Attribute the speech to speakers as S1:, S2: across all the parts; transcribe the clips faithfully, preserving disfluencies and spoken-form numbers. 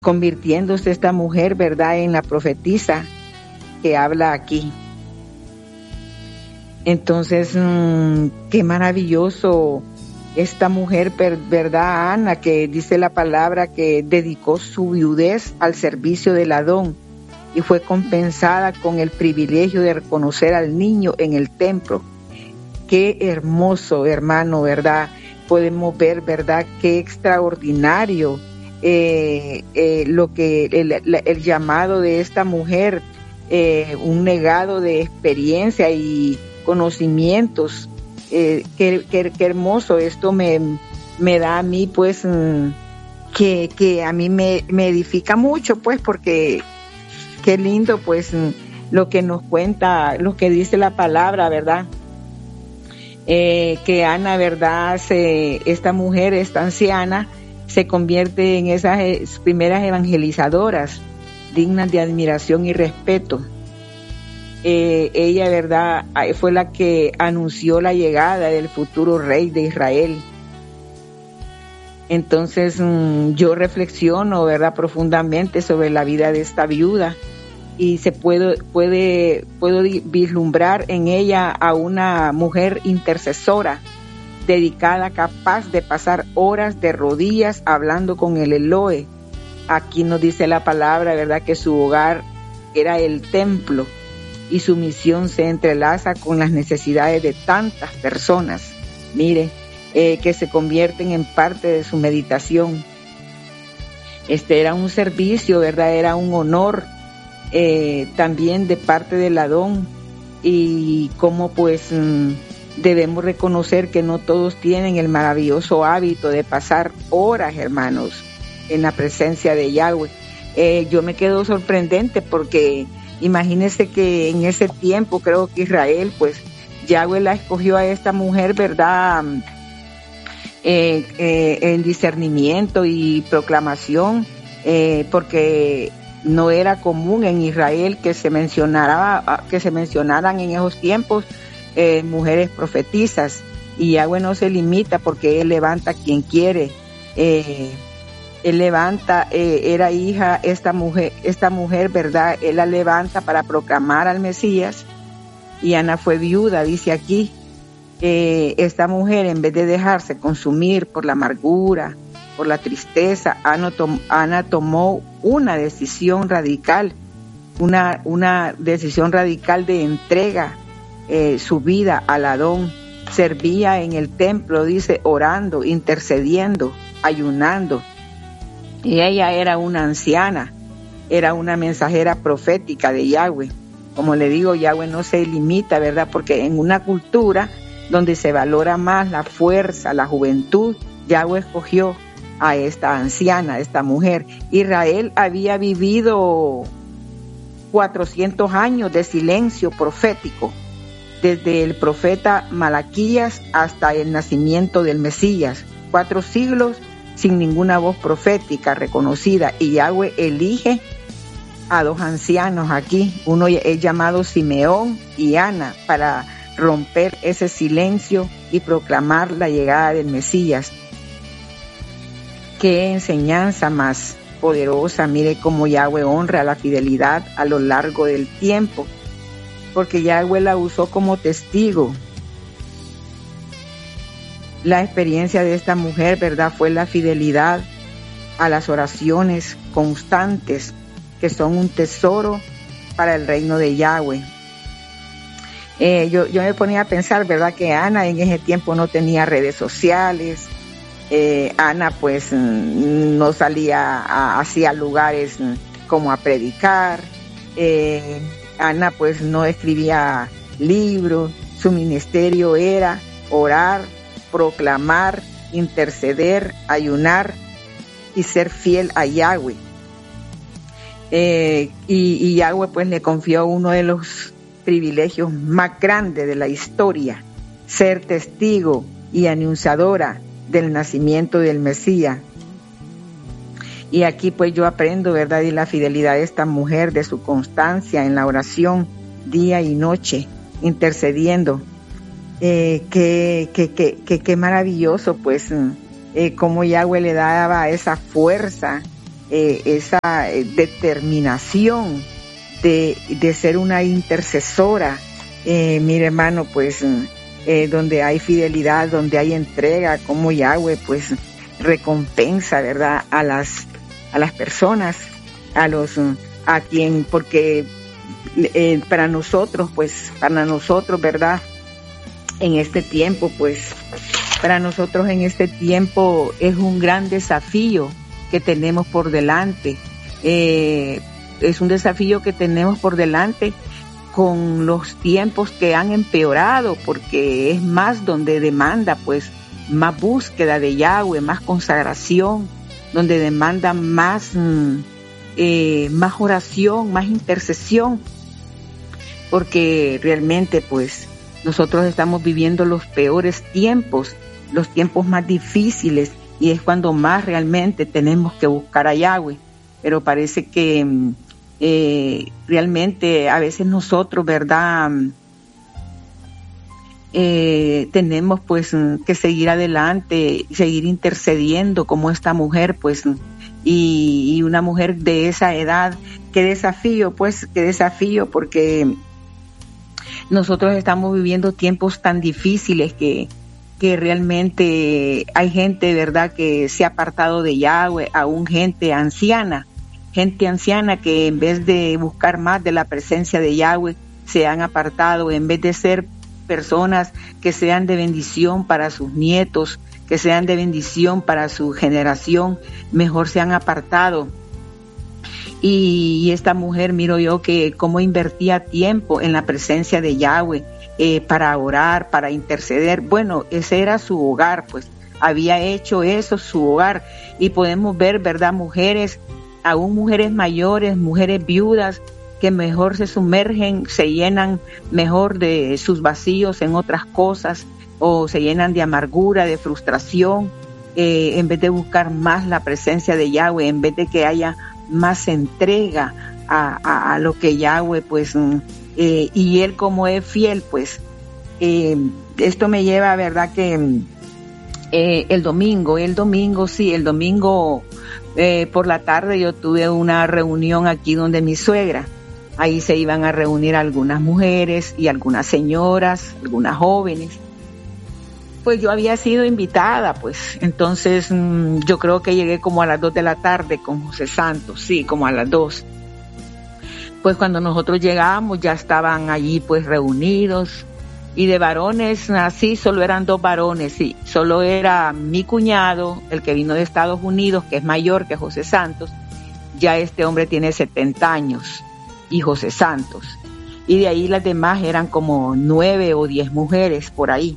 S1: convirtiéndose esta mujer, ¿verdad?, en la profetisa que habla aquí. Entonces, mmm, qué maravilloso esta mujer, ¿verdad, Ana? Que dice la palabra que dedicó su viudez al servicio del Adón y fue compensada con el privilegio de reconocer al niño en el templo. Qué hermoso, hermano, ¿verdad? Podemos ver, ¿verdad?, qué extraordinario eh, eh, lo que el, el, el llamado de esta mujer, eh, un legado de experiencia y conocimientos. Eh, qué, qué, qué hermoso esto me, me da a mí, pues, mmm, que, que a mí me, me edifica mucho, pues, porque qué lindo, pues, mmm, lo que nos cuenta, lo que dice la palabra, ¿verdad? Eh, que Ana, ¿verdad?, se, esta mujer, esta anciana, se convierte en esas eh, primeras evangelizadoras dignas de admiración y respeto. Eh, ella, ¿verdad?, fue la que anunció la llegada del futuro rey de Israel. Entonces, mmm, yo reflexiono, ¿verdad?, profundamente sobre la vida de esta viuda y se puede, puede, puedo vislumbrar en ella a una mujer intercesora, dedicada, capaz de pasar horas de rodillas hablando con el Elohe. Aquí nos dice la palabra, ¿verdad?, que su hogar era el templo y su misión se entrelaza con las necesidades de tantas personas, mire, eh, que se convierten en parte de su meditación. Este era un servicio, ¿verdad?, era un honor eh, también de parte del Adón, y como pues mmm, debemos reconocer que no todos tienen el maravilloso hábito de pasar horas, hermanos, en la presencia de Yahweh. Eh, yo me quedo sorprendente porque imagínense que en ese tiempo creo que Israel, pues Yahweh la escogió a esta mujer, ¿verdad?, eh, eh, en discernimiento y proclamación, eh, porque no era común en Israel que se mencionara, que se mencionaran en esos tiempos eh, mujeres profetisas, y Yahweh no se limita porque Él levanta a quien quiere. Eh, Él levanta, eh, era hija, esta mujer, esta mujer, ¿verdad?, Él la levanta para proclamar al Mesías, y Ana fue viuda, dice aquí. Eh, esta mujer, en vez de dejarse consumir por la amargura, por la tristeza, Ana, tom, Ana tomó una decisión radical, una, una decisión radical de entrega, eh, su vida al Adón. Servía en el templo, dice, orando, intercediendo, ayunando. Y ella era una anciana, era una mensajera profética de Yahweh. Como le digo, Yahweh no se limita, ¿verdad?, porque en una cultura donde se valora más la fuerza, la juventud, Yahweh escogió a esta anciana, a esta mujer. Israel había vivido cuatrocientos años de silencio profético, desde el profeta Malaquías hasta el nacimiento del Mesías. Cuatro siglos sin ninguna voz profética reconocida, y Yahweh elige a dos ancianos aquí. Uno es llamado Simeón y Ana para romper ese silencio y proclamar la llegada del Mesías. Qué enseñanza más poderosa. Mire cómo Yahweh honra la fidelidad a lo largo del tiempo, porque Yahweh la usó como testigo. La experiencia de esta mujer, ¿verdad?, fue la fidelidad a las oraciones constantes, que son un tesoro para el reino de Yahweh. Eh, yo, yo me ponía a pensar, ¿verdad?, que Ana en ese tiempo no tenía redes sociales. Eh, Ana pues no salía a, hacia lugares como a predicar. Eh, Ana pues no escribía libros. Su ministerio era orar, proclamar, interceder, ayunar y ser fiel a Yahweh. Eh, y, y Yahweh pues le confió uno de los privilegios más grandes de la historia: ser testigo y anunciadora del nacimiento del Mesías. Y aquí pues yo aprendo, ¿verdad?, y la fidelidad de esta mujer, de su constancia en la oración día y noche, intercediendo. Eh, qué, qué, qué, qué, qué maravilloso, pues, eh, cómo Yahweh le daba esa fuerza, eh, esa eh, determinación de, de ser una intercesora. Eh, mire, hermano, pues eh, donde hay fidelidad, donde hay entrega, como Yahweh pues recompensa, ¿verdad?, a las a las personas, a los a quien, porque eh, para nosotros, pues para nosotros, ¿verdad?, en este tiempo, pues para nosotros en este tiempo es un gran desafío que tenemos por delante. Eh, es un desafío que tenemos por delante con los tiempos que han empeorado, porque es más donde demanda pues más búsqueda de Yahweh, más consagración, donde demanda más, eh, más oración, más intercesión, porque realmente pues nosotros estamos viviendo los peores tiempos, los tiempos más difíciles, y es cuando más realmente tenemos que buscar a Yahweh. Pero parece que eh, realmente a veces nosotros, ¿verdad?, eh, tenemos pues que seguir adelante, seguir intercediendo como esta mujer, pues, y, y una mujer de esa edad. Qué desafío, pues, qué desafío, porque nosotros estamos viviendo tiempos tan difíciles que, que realmente hay gente, ¿verdad?, que se ha apartado de Yahweh, aún gente anciana, gente anciana que en vez de buscar más de la presencia de Yahweh, se han apartado, en vez de ser personas que sean de bendición para sus nietos, que sean de bendición para su generación, mejor se han apartado. Y, y esta mujer, miro yo que cómo invertía tiempo en la presencia de Yahweh, eh, para orar, para interceder. Bueno, ese era su hogar, pues había hecho eso su hogar. Y podemos ver, ¿verdad?, mujeres, aún mujeres mayores, mujeres viudas, que mejor se sumergen, se llenan mejor de sus vacíos en otras cosas, o se llenan de amargura, de frustración, eh, en vez de buscar más la presencia de Yahweh, en vez de que haya más entrega a, a, a lo que Yahweh, pues, eh, y él como es fiel, pues, eh, esto me lleva, verdad, que eh, el domingo, el domingo, sí, el domingo eh, por la tarde yo tuve una reunión aquí donde mi suegra, ahí se iban a reunir algunas mujeres y algunas señoras, algunas jóvenes. Pues yo había sido invitada, pues, entonces mmm, yo creo que llegué como a las dos de la tarde con José Santos, sí, como a las dos. Pues cuando nosotros llegamos ya estaban allí pues reunidos, y de varones así solo eran dos varones, sí, solo era mi cuñado, el que vino de Estados Unidos, que es mayor que José Santos, ya este hombre tiene setenta años, y José Santos, y de ahí las demás eran como nueve o diez mujeres por ahí.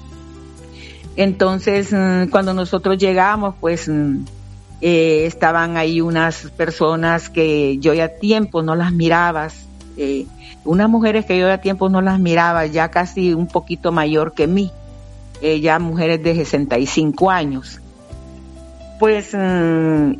S1: Entonces, cuando nosotros llegamos, pues eh, estaban ahí unas personas que yo ya tiempo no las miraba, eh, unas mujeres que yo ya tiempo no las miraba, ya casi un poquito mayor que mí, eh, ya mujeres de sesenta y cinco años. Pues eh,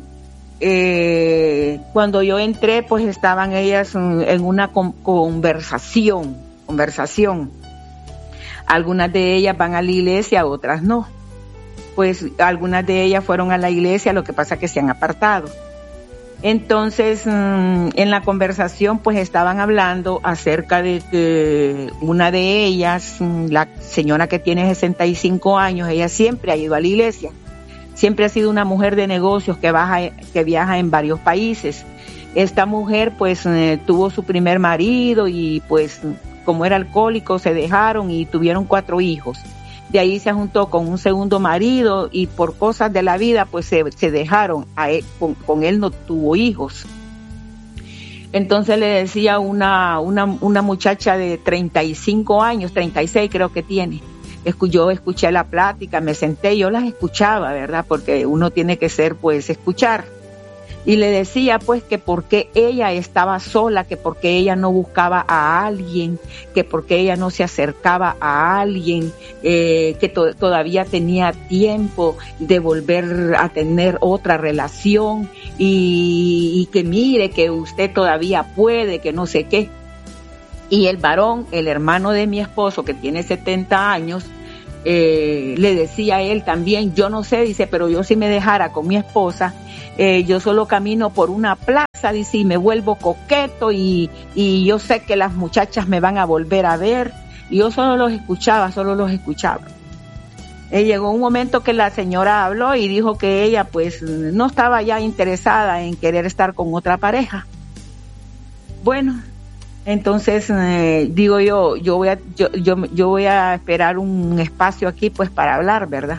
S1: eh, cuando yo entré, pues estaban ellas en una con- conversación, conversación. Algunas de ellas van a la iglesia, otras no. Pues algunas de ellas fueron a la iglesia, lo que pasa es que se han apartado. Entonces, en la conversación, pues estaban hablando acerca de que una de ellas, la señora que tiene sesenta y cinco años, ella siempre ha ido a la iglesia. Siempre ha sido una mujer de negocios que, baja, que viaja en varios países. Esta mujer, pues, eh, tuvo su primer marido y, pues, como era alcohólico, se dejaron y tuvieron cuatro hijos. De ahí se juntó con un segundo marido y por cosas de la vida, pues se, se dejaron. A él, con, con él no tuvo hijos. Entonces le decía una, una, una muchacha de treinta y cinco años, treinta y seis creo que tiene. Yo escuché la plática, me senté, yo las escuchaba, ¿verdad? Porque uno tiene que ser, pues, escuchar. Y le decía pues que por qué ella estaba sola, que por qué ella no buscaba a alguien, que por qué ella no se acercaba a alguien, eh, que to- todavía tenía tiempo de volver a tener otra relación y, y que mire que usted todavía puede, que no sé qué. Y el varón, el hermano de mi esposo, que tiene setenta años, eh, le decía a él también, yo no sé, dice, pero yo si me dejara con mi esposa, eh, yo solo camino por una plaza, dice, y me vuelvo coqueto y, y yo sé que las muchachas me van a volver a ver. Y yo solo los escuchaba, solo los escuchaba. Eh, llegó un momento que la señora habló y dijo que ella pues no estaba ya interesada en querer estar con otra pareja. Bueno, entonces eh, digo yo, yo voy a, yo, yo, yo voy a esperar un espacio aquí pues para hablar, ¿verdad?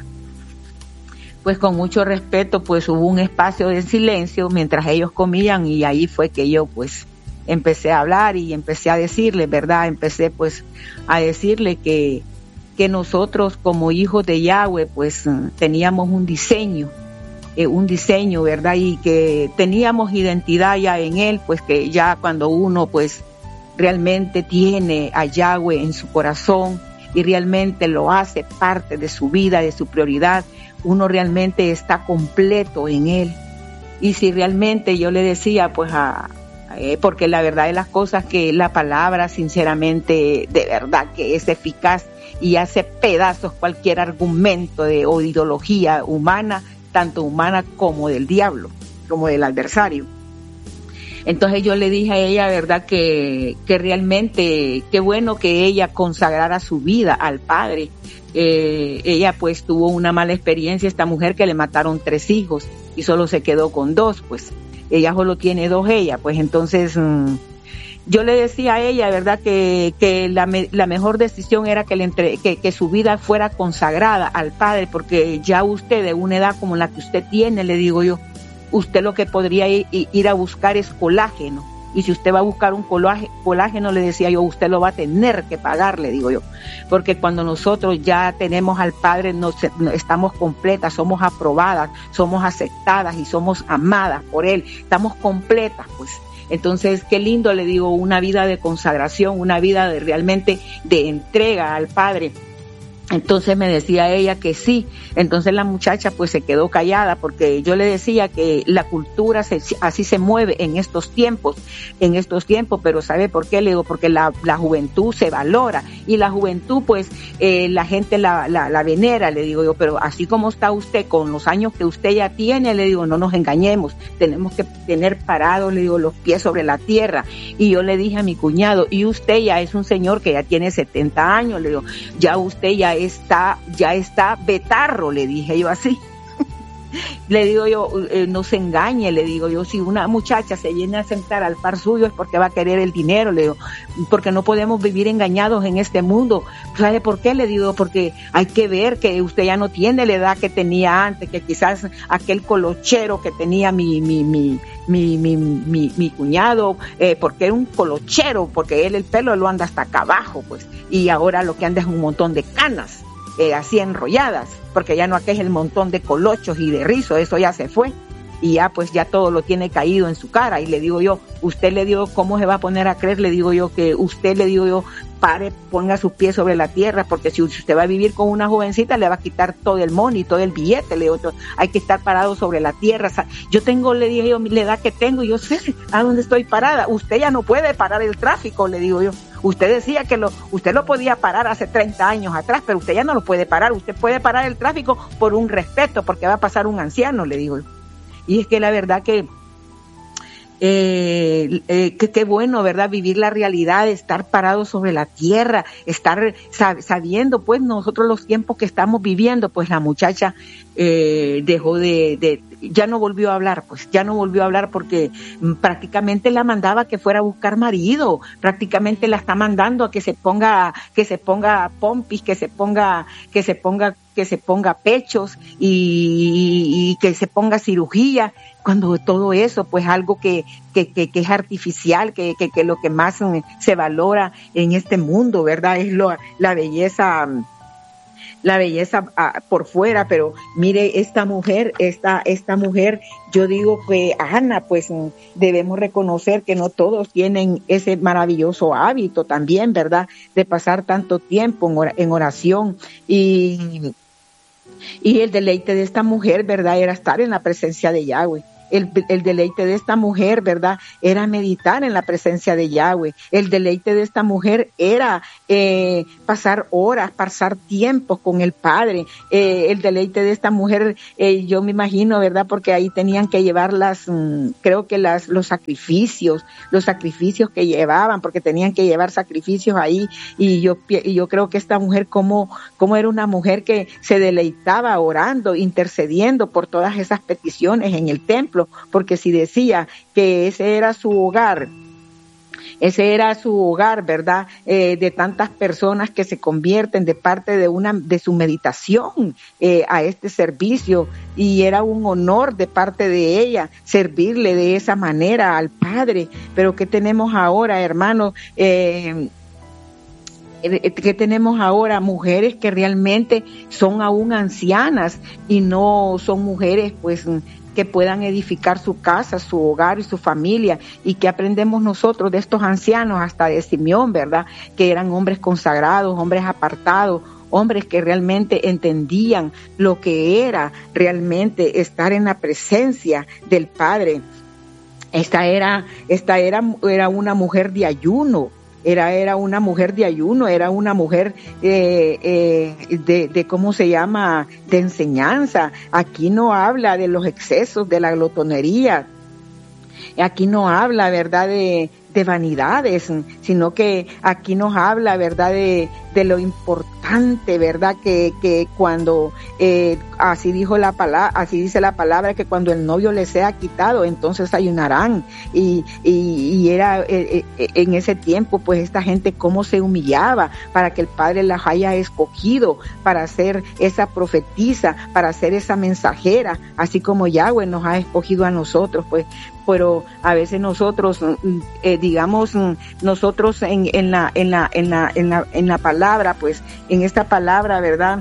S1: Pues con mucho respeto pues hubo un espacio de silencio mientras ellos comían y ahí fue que yo pues empecé a hablar y empecé a decirle, ¿verdad? Empecé pues a decirle que que nosotros como hijos de Yahweh pues teníamos un diseño, eh, un diseño, ¿verdad? Y que teníamos identidad ya en él, pues que ya cuando uno pues realmente tiene a Yahweh en su corazón y realmente lo hace parte de su vida, de su prioridad, uno realmente está completo en él. Y si realmente yo le decía pues a Eh, porque la verdad de las cosas que la palabra sinceramente de verdad que es eficaz y hace pedazos cualquier argumento de, o ideología humana, tanto humana como del diablo, como del adversario. Entonces yo le dije a ella, verdad, que, que realmente, qué bueno que ella consagrara su vida al Padre. Eh, ella pues tuvo una mala experiencia, esta mujer que le mataron tres hijos y solo se quedó con dos, pues. Ella solo tiene dos, ella, pues entonces mmm, yo le decía a ella, ¿verdad?, que, que la, me, la mejor decisión era que, le entre, que, que su vida fuera consagrada al Padre, porque ya usted, de una edad como la que usted tiene, le digo yo, usted lo que podría ir, ir a buscar es colágeno. Y si usted va a buscar un colágeno, le decía yo, usted lo va a tener que pagar, le digo yo. Porque cuando nosotros ya tenemos al Padre, nos, estamos completas, somos aprobadas, somos aceptadas y somos amadas por Él. Estamos completas, pues. Entonces, qué lindo, le digo, una vida de consagración, una vida de realmente de entrega al Padre. Entonces me decía ella que sí. Entonces la muchacha pues se quedó callada porque yo le decía que la cultura se, así se mueve en estos tiempos, en estos tiempos, pero ¿sabe por qué? Le digo, porque la, la juventud se valora y la juventud pues eh, la gente la, la, la venera, le digo yo, pero así como está usted con los años que usted ya tiene, le digo, no nos engañemos, tenemos que tener parados, le digo, los pies sobre la tierra. Y yo le dije a mi cuñado, y usted ya es un señor que ya tiene setenta años, le digo, ya usted ya está, ya está betarro, le dije yo así. Le digo yo, eh, no se engañe, le digo yo, si una muchacha se viene a sentar al par suyo es porque va a querer el dinero, le digo, porque no podemos vivir engañados en este mundo. ¿Sabe por qué? Le digo, porque hay que ver que usted ya no tiene la edad que tenía antes, que quizás aquel colochero que tenía mi, mi, mi, mi, mi, mi, mi cuñado, eh, porque era un colochero, porque él el pelo lo anda hasta acá abajo, pues, y ahora lo que anda es un montón de canas. Eh, así enrolladas, porque ya no aquel el montón de colochos y de rizo, eso ya se fue, y ya pues ya todo lo tiene caído en su cara. Y le digo yo, usted le digo, ¿cómo se va a poner a creer? Le digo yo que usted, le digo yo, pare, ponga sus pies sobre la tierra, porque si usted va a vivir con una jovencita, le va a quitar todo el money, todo el billete, le digo, hay que estar parado sobre la tierra. Yo tengo, le dije yo, la edad que tengo, yo sé a dónde estoy parada, usted ya no puede parar el tráfico, le digo yo. Usted decía que lo, usted lo podía parar hace treinta años atrás, pero usted ya no lo puede parar. Usted puede parar el tráfico por un respeto, porque va a pasar un anciano, le digo. Y es que la verdad que eh, eh, que qué bueno, ¿verdad? Vivir la realidad, estar parado sobre la tierra, estar sab- sabiendo, pues, nosotros los tiempos que estamos viviendo. Pues la muchacha eh, dejó de, de, ya no volvió a hablar, pues, ya no volvió a hablar porque prácticamente la mandaba que fuera a buscar marido, prácticamente la está mandando a que se ponga, que se ponga pompis, que se ponga, que se ponga, que se ponga pechos y, y que se ponga cirugía, cuando todo eso, pues, algo que, que, que, que es artificial, que, que, que lo que más se valora en este mundo, ¿verdad? Es lo, la belleza, la belleza uh, por fuera. Pero mire, esta mujer, esta, esta mujer, yo digo que Ana, pues debemos reconocer que no todos tienen ese maravilloso hábito también, ¿verdad? De pasar tanto tiempo en, or- en oración y, y el deleite de esta mujer, ¿verdad? Era estar en la presencia de Yahweh. el, el deleite de esta mujer, ¿verdad?, era meditar en la presencia de Yahweh. El deleite de esta mujer era eh, pasar horas, pasar tiempo con el Padre. Eh, el deleite de esta mujer, eh, yo me imagino, ¿verdad?, porque ahí tenían que llevar las, mmm, creo que las, los sacrificios, los sacrificios que llevaban, porque tenían que llevar sacrificios ahí, y yo, y yo creo que esta mujer, como, como era una mujer que se deleitaba orando, intercediendo por todas esas peticiones en el templo, porque si decía que ese era su hogar, ese era su hogar, ¿verdad?, eh, de tantas personas que se convierten de parte de una de su meditación eh, a este servicio, y era un honor de parte de ella servirle de esa manera al Padre. Pero ¿qué tenemos ahora, hermanos? Eh, ¿Qué tenemos ahora? Mujeres que realmente son aún ancianas y no son mujeres, pues, que puedan edificar su casa, su hogar y su familia. ¿Y qué aprendemos nosotros de estos ancianos, hasta de Simeón, verdad?, que eran hombres consagrados, hombres apartados, hombres que realmente entendían lo que era realmente estar en la presencia del Padre. Esta era, esta era, era una mujer de ayuno. Era, era una mujer de ayuno, era una mujer eh, eh, de, de, ¿cómo se llama?, de enseñanza. Aquí no habla de los excesos, de la glotonería. Aquí no habla, ¿verdad?, de, de vanidades, sino que aquí nos habla, ¿verdad?, de, de lo importante, ¿verdad?, que, que cuando, eh, así dijo la palabra, así dice la palabra, que cuando el novio les sea quitado, entonces ayunarán. Y, y, y era eh, eh, en ese tiempo, pues, esta gente cómo se humillaba para que el Padre las haya escogido para ser esa profetisa, para ser esa mensajera, así como Yahweh nos ha escogido a nosotros, pues. Pero a veces nosotros, eh, digamos, nosotros en, en la, en la, en la, en la, en la palabra, pues, en esta palabra, ¿verdad?,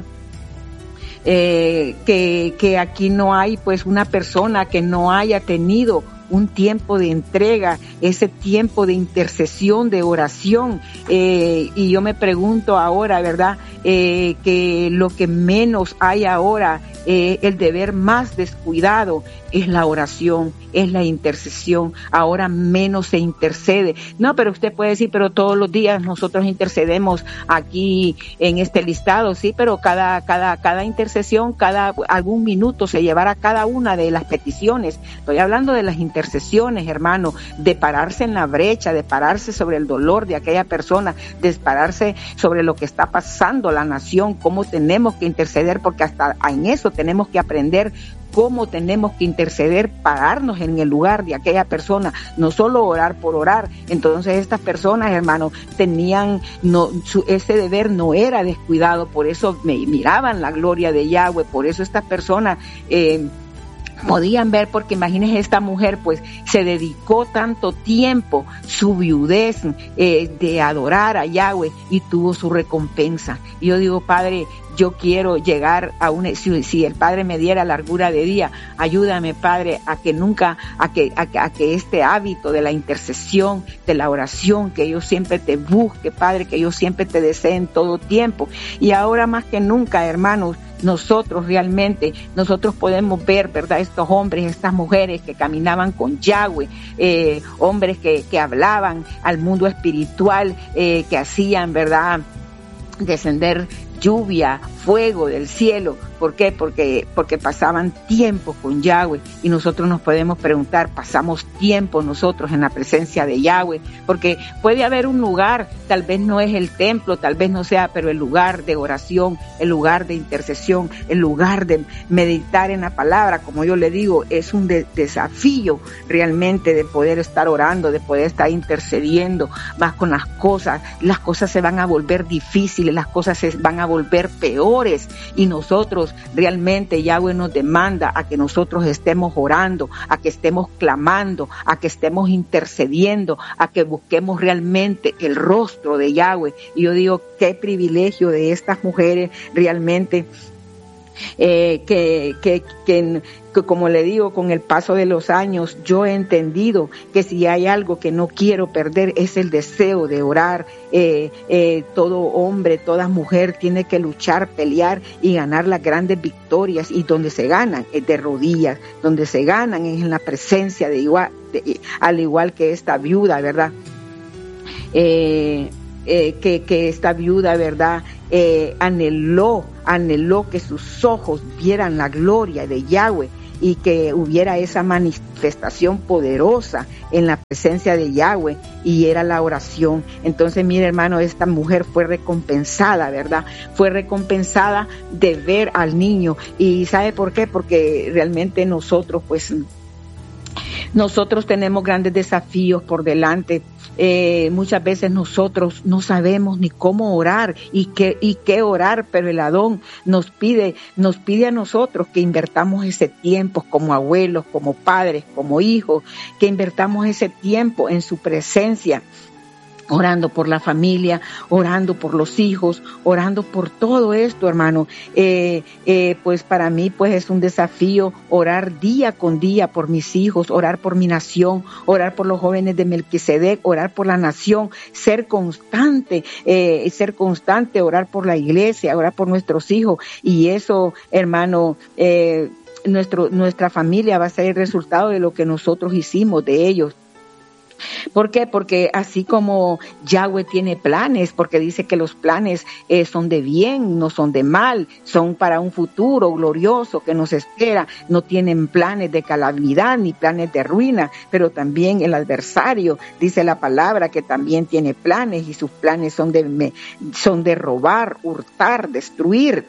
S1: eh, que, que aquí no hay, pues, una persona que no haya tenido un tiempo de entrega, ese tiempo de intercesión, de oración, eh, y yo me pregunto ahora, ¿verdad?, eh, que lo que menos hay ahora, eh, el deber más descuidado, es la oración, es la intercesión. Ahora menos se intercede. No, pero usted puede decir, pero todos los días nosotros intercedemos aquí en este listado, sí, pero cada, cada, cada intercesión, cada, algún minuto se llevará cada una de las peticiones. Estoy hablando de las intercesiones, hermano, de pararse en la brecha, de pararse sobre el dolor de aquella persona, de pararse sobre lo que está pasando la nación, cómo tenemos que interceder, porque hasta en eso tenemos que aprender cómo tenemos que interceder, pararnos en el lugar de aquella persona, no solo orar por orar. Entonces estas personas, hermanos, tenían, no, su, ese deber no era descuidado, por eso me miraban la gloria de Yahweh, por eso estas personas eh, podían ver, porque imagínense, esta mujer pues se dedicó tanto tiempo, su viudez, eh, de adorar a Yahweh, y tuvo su recompensa. Y yo digo, Padre, yo quiero llegar a un, si, si el Padre me diera largura de día, ayúdame, Padre, a que nunca, a que, a, a que este hábito de la intercesión, de la oración, que yo siempre te busque, Padre, que yo siempre te desee en todo tiempo. Y ahora más que nunca, hermanos, nosotros realmente, nosotros podemos ver, ¿verdad?, estos hombres, estas mujeres que caminaban con Yahweh, eh, hombres que, que hablaban al mundo espiritual, eh, que hacían, ¿verdad?, descender lluvia, fuego del cielo. ¿Por qué? Porque, porque pasaban tiempo con Yahweh. Y nosotros nos podemos preguntar, ¿pasamos tiempo nosotros en la presencia de Yahweh? Porque puede haber un lugar, tal vez no es el templo, tal vez no sea, pero el lugar de oración, el lugar de intercesión, el lugar de meditar en la palabra, como yo le digo, es un de- desafío realmente de poder estar orando, de poder estar intercediendo más con las cosas. Las cosas se van a volver difíciles, las cosas se van a volver peores, y nosotros realmente, Yahweh nos demanda a que nosotros estemos orando, a que estemos clamando, a que estemos intercediendo, a que busquemos realmente el rostro de Yahweh. Y yo digo, qué privilegio de estas mujeres realmente Eh, que, que, que, que como le digo, con el paso de los años yo he entendido que si hay algo que no quiero perder es el deseo de orar. Eh, eh, todo hombre, toda mujer tiene que luchar, pelear y ganar las grandes victorias, y donde se ganan es de rodillas, donde se ganan es en la presencia de igual, de, al igual que esta viuda, ¿verdad? Eh, eh, que, que esta viuda, ¿verdad? Eh, anheló, anheló que sus ojos vieran la gloria de Yahweh y que hubiera esa manifestación poderosa en la presencia de Yahweh, y era la oración. Entonces, mire, hermano, esta mujer fue recompensada, ¿verdad? Fue recompensada de ver al niño. ¿Y sabe por qué? Porque realmente nosotros, pues, nosotros tenemos grandes desafíos por delante. Eh, muchas veces nosotros no sabemos ni cómo orar y qué, y qué orar, pero el Adón nos pide, nos pide a nosotros que invertamos ese tiempo como abuelos, como padres, como hijos, que invertamos ese tiempo en su presencia, orando por la familia, orando por los hijos, orando por todo esto, hermano. Eh, eh, pues para mí, pues es un desafío orar día con día por mis hijos, orar por mi nación, orar por los jóvenes de Melquisedec, orar por la nación, ser constante, eh, ser constante, orar por la iglesia, orar por nuestros hijos. Y eso, hermano, eh, nuestro, nuestra familia va a ser el resultado de lo que nosotros hicimos de ellos. ¿Por qué? Porque así como Yahweh tiene planes, porque dice que los planes eh, son de bien, no son de mal, son para un futuro glorioso que nos espera, no tienen planes de calamidad ni planes de ruina, pero también el adversario, dice la palabra, que también tiene planes, y sus planes son de, son de robar, hurtar, destruir.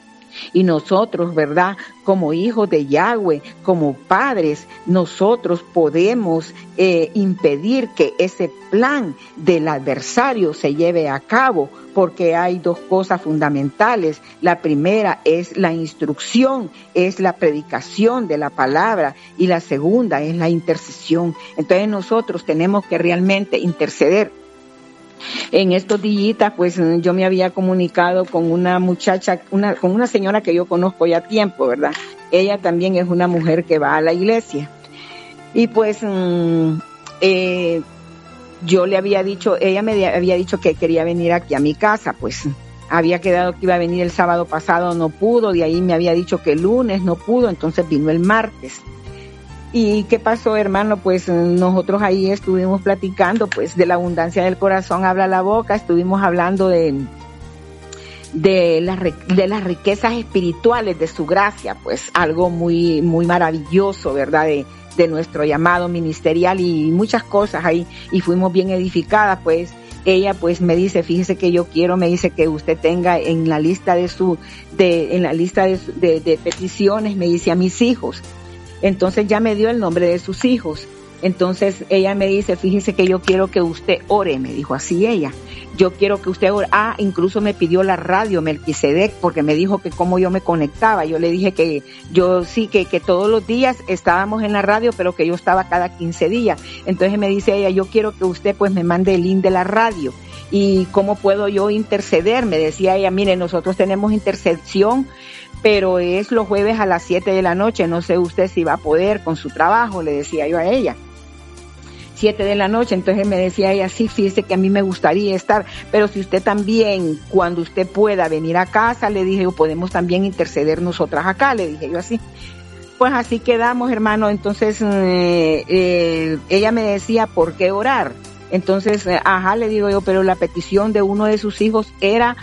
S1: Y nosotros, ¿verdad? Como hijos de Yahweh, como padres, nosotros podemos eh, impedir que ese plan del adversario se lleve a cabo, porque hay dos cosas fundamentales. La primera es la instrucción, es la predicación de la palabra, y la segunda es la intercesión. Entonces nosotros tenemos que realmente interceder. En estos días, pues yo me había comunicado con una muchacha, una, con una señora que yo conozco ya tiempo, ¿verdad? Ella también es una mujer que va a la iglesia. Y pues mm, eh, yo le había dicho, ella me había dicho que quería venir aquí a mi casa, pues había quedado que iba a venir el sábado pasado, no pudo, de ahí me había dicho que el lunes no pudo, entonces vino el martes. ¿Y qué pasó, hermano? Pues nosotros ahí estuvimos platicando, pues de la abundancia del corazón habla la boca, estuvimos hablando de, de, la, de las riquezas espirituales de su gracia, pues algo muy, muy maravilloso, ¿verdad? De, de nuestro llamado ministerial y muchas cosas ahí, y fuimos bien edificadas, pues. Ella pues me dice, fíjese que yo quiero, me dice que usted tenga en la lista de su, de, en la lista de, de, de peticiones, me dice, a mis hijos. Entonces ya me dio el nombre de sus hijos. Entonces ella me dice, fíjese que yo quiero que usted ore, me dijo así ella. Yo quiero que usted ore. Ah, incluso me pidió la radio Melquisedec, porque me dijo que cómo yo me conectaba. Yo le dije que yo sí, que, que todos los días estábamos en la radio, pero que yo estaba cada quince días. Entonces me dice ella, yo quiero que usted pues me mande el link de la radio. ¿Y cómo puedo yo interceder? Me decía ella, mire, nosotros tenemos intercesión, pero es los jueves a las siete de la noche, no sé usted si va a poder con su trabajo, le decía yo a ella. siete de la noche, entonces me decía ella, sí, fíjese que a mí me gustaría estar, pero si usted también, cuando usted pueda venir a casa, le dije yo, podemos también interceder nosotras acá, le dije yo así. Pues así quedamos, hermano. Entonces eh, eh, ella me decía, ¿por qué orar? Entonces, eh, ajá, le digo yo, pero la petición de uno de sus hijos era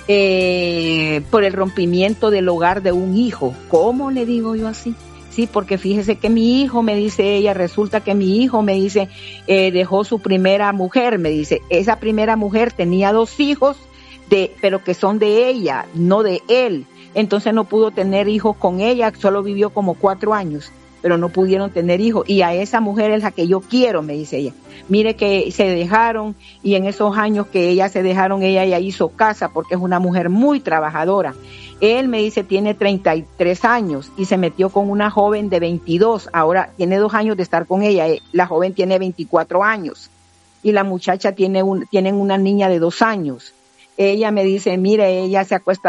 S1: eh, por el rompimiento del hogar de un hijo. ¿Cómo? Le digo yo así. Sí, porque fíjese que mi hijo, me dice ella, resulta que mi hijo, me dice, eh, dejó su primera mujer, me dice, esa primera mujer tenía dos hijos, de, pero que son de ella, no de él. Entonces no pudo tener hijos con ella, solo vivió como cuatro años, pero no pudieron tener hijos. Y a esa mujer es la que yo quiero, me dice ella. Mire que se dejaron, y en esos años que ella se dejaron, ella ya hizo casa, porque es una mujer muy trabajadora. Él, me dice, tiene treinta y tres años y se metió con una joven de veintidós. Ahora tiene dos años de estar con ella. La joven tiene veinticuatro años y la muchacha tiene un, tienen una niña de dos años. Ella me dice, mire, ella se acuesta